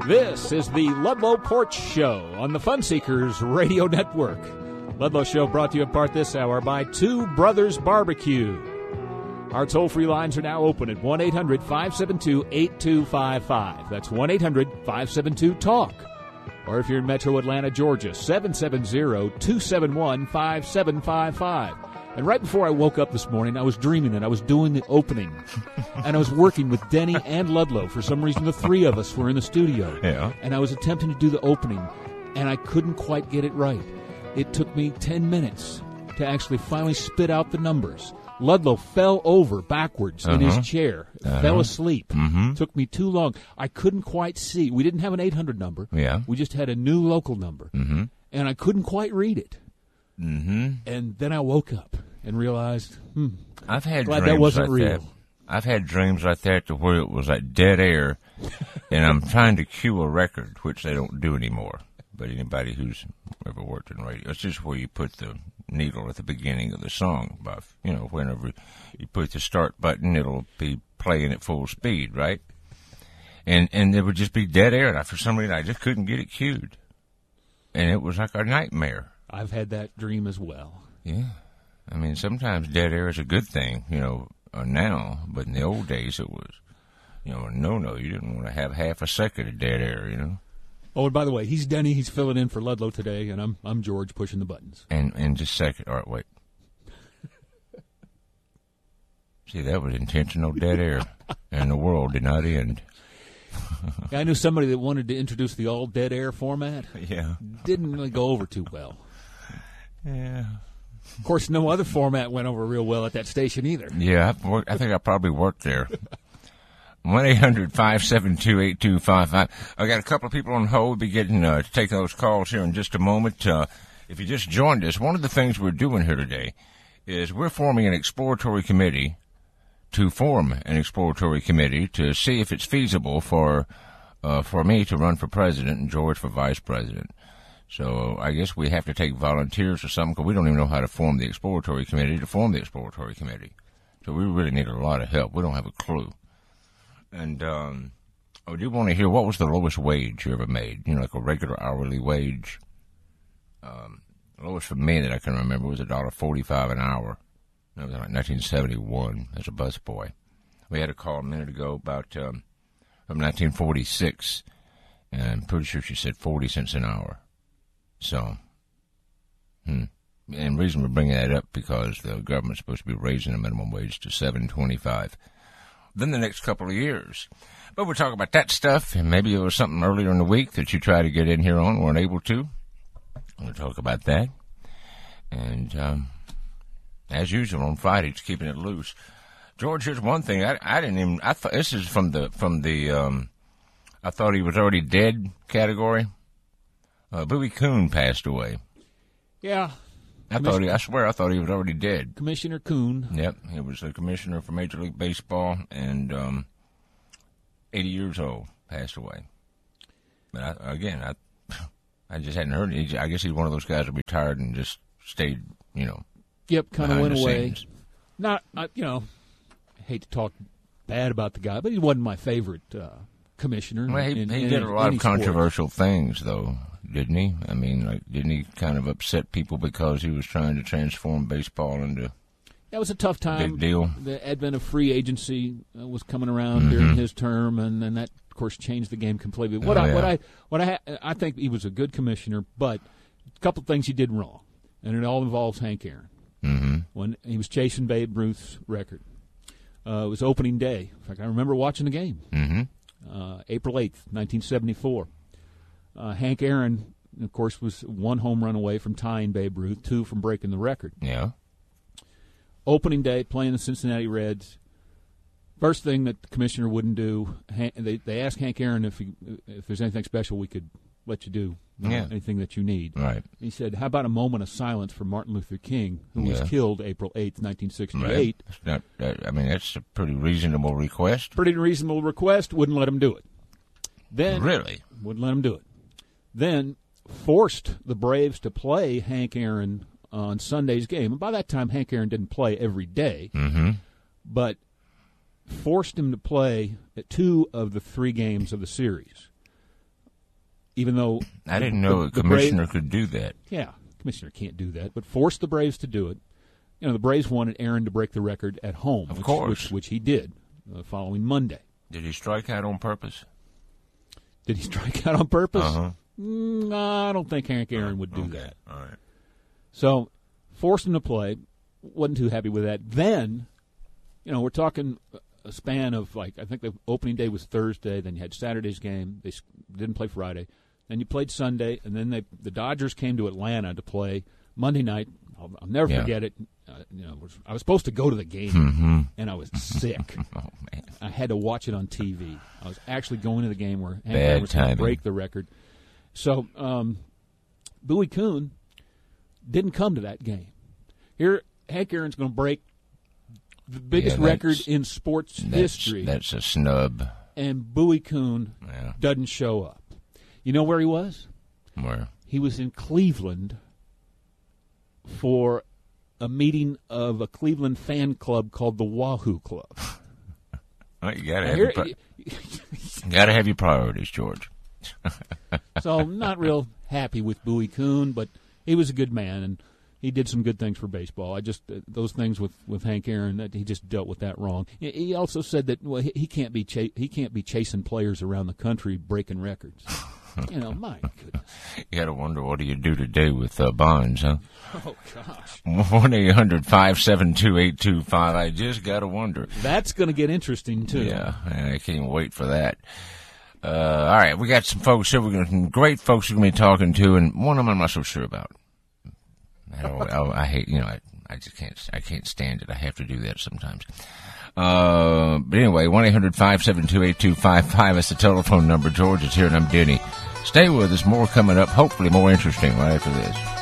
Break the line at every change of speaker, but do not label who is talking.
This is the Ludlow Porch Show on the Fun Seekers Radio Network. Ludlow Show brought to you in part this hour by Two Brothers Barbecue. Our toll-free lines are now open at 1-800-572-8255. That's 1-800-572-TALK. Or if you're in Metro Atlanta, Georgia, 770-271-5755. And right before I woke up this morning, I was dreaming that I was doing the opening. And I was working with Denny and Ludlow. For some reason, the three of us were in the studio.
Yeah.
And I was attempting to do the opening, and I couldn't quite get it right. It took me 10 minutes to actually finally spit out the numbers. Ludlow fell over backwards in his chair, fell asleep. Took me too long. I couldn't quite see. We didn't have an 800 number.
Yeah.
We just had a new local number. And I couldn't quite read it. And then I woke up and realized,
I've had
glad
dreams
that wasn't
like
real.
that. I've had dreams like that to where it was like dead air, and I'm trying to cue a record, which they don't do anymore. But anybody who's ever worked in radio, it's just where you put the needle at the beginning of the song. But, whenever you put the start button, it'll be playing at full speed, right? And there would just be dead air, and for some reason I just couldn't get it cued. And it was like a nightmare.
I've had that dream as well.
Yeah. I mean, sometimes dead air is a good thing, now, but in the old days it was, no, you didn't want to have half a second of dead air,
Oh, and by the way, he's Denny. He's filling in for Ludlow today, and I'm George pushing the buttons.
And just a second. All right, wait. See, that was intentional dead air, and the world did not end.
I knew somebody that wanted to introduce the all dead air format.
Yeah.
Didn't really go over too well.
Yeah.
Of course, no other format went over real well at that station either.
Yeah, I think I probably worked there. 1-800-572-8255. I got a couple of people on hold. We'll be getting to take those calls here in just a moment. If you just joined us, one of the things we're doing here today is we're forming an exploratory committee to see if it's feasible for me to run for president and George for vice president. So I guess we have to take volunteers or something, because we don't even know how to form the exploratory committee to form the exploratory committee. So we really need a lot of help. We don't have a clue. And I do want to hear, what was the lowest wage you ever made? Like a regular hourly wage. The lowest for me that I can remember was $1.45 an hour. That was like 1971 as a busboy. We had a call a minute ago about from 1946, and I'm pretty sure she said 40 cents an hour. So, and the reason we're bringing that up because the government's supposed to be raising the minimum wage to $7.25 within the next couple of years. But we'll talk about that stuff, and maybe it was something earlier in the week that you tried to get in here on, weren't able to. We'll talk about that. And as usual on Friday, it's keeping it loose. George, here's one thing. I thought this is from the I thought he was already dead category. Bowie Kuhn passed away.
Yeah.
I swear I thought he was already dead.
Commissioner Kuhn.
Yep. He was a commissioner for Major League Baseball, and 80 years old, passed away. But I just hadn't heard it. I guess he's one of those guys that retired and just stayed,
Yep, kind of went away.
Scenes.
I hate to talk bad about the guy, but he wasn't my favorite commissioner.
Well, he did a lot of controversial things, though, didn't he? I mean, didn't he kind of upset people because he was trying to transform baseball into
that was a tough time.
Big deal.
The advent of free agency was coming around during his term, and that, of course, changed the game completely. I think he was a good commissioner, but a couple of things he did wrong, and it all involves Hank Aaron. When he was chasing Babe Ruth's record. It was opening day. In fact, I remember watching the game. April 8th, 1974. Hank Aaron, of course, was one home run away from tying Babe Ruth, 2 from breaking the record.
Yeah.
Opening day, playing the Cincinnati Reds. First thing that the commissioner wouldn't do, they asked Hank Aaron if there's anything special we could let you do, anything that you need.
Right.
He said, how about a moment of silence for Martin Luther King, who was killed April 8th, 1968.
Right. That's a pretty reasonable request.
Pretty reasonable request. Wouldn't let him do it. Then
Really?
Wouldn't let him do it. Then forced the Braves to play Hank Aaron on Sunday's game. And by that time, Hank Aaron didn't play every day, but forced him to play at 2 of the 3 games of the series. even though
I didn't know a commissioner could do that.
Yeah, commissioner can't do that, but forced the Braves to do it. You know, the Braves wanted Aaron to break the record at home,
of course,
which he did the following Monday.
Did he strike out on purpose?
Did he strike out on purpose?
Uh-huh.
I don't think Hank Aaron would do that.
All right.
So, forced him to play. Wasn't too happy with that. Then, you know, we're talking a span of, like, I think the opening day was Thursday. Then you had Saturday's game. They didn't play Friday. Then you played Sunday. And then the Dodgers came to Atlanta to play Monday night. I'll never forget it. You know, I was supposed to go to the game, and I was sick.
Oh, man.
I had to watch it on TV. I was actually going to the game where Hank
Bad
was going to
timing.
break the record. So, Bowie Kuhn didn't come to that game. Here, Hank Aaron's going to break the biggest record in sports history.
That's a snub.
And Bowie Kuhn doesn't show up. You know where he was?
Where?
He was in Cleveland for a meeting of a Cleveland fan club called the Wahoo Club.
Well, you gotta have your priorities, George.
So I'm not real happy with Bowie Kuhn, but he was a good man and he did some good things for baseball. I just those things with Hank Aaron, that he just dealt with that wrong. He also said that he can't be chasing players around the country breaking records. You know, my goodness.
You got to wonder, what do you do today with bonds, huh?
Oh, gosh.
1-800-572-825. I just got to wonder.
That's going to get interesting, too.
Yeah, I can't wait for that. All right, we got some folks here. Some great folks we're going to be talking to, and one of them I'm not so sure about. I hate, you know, I just can't stand it. I have to do that sometimes. But anyway, 1-800-572-8255. That's the telephone number. George is here, and I'm Denny. Stay with us. More coming up. Hopefully more interesting right after this.